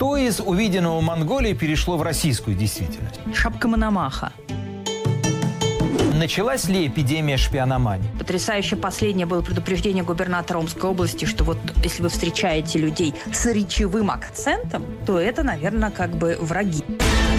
Что из увиденного в Монголии перешло в российскую действительность? Шапка Мономаха. Началась ли эпидемия шпиономании? Потрясающе последнее было предупреждение губернатора Омской области, что вот если вы встречаете людей с речевым акцентом, то это, наверное, как бы враги.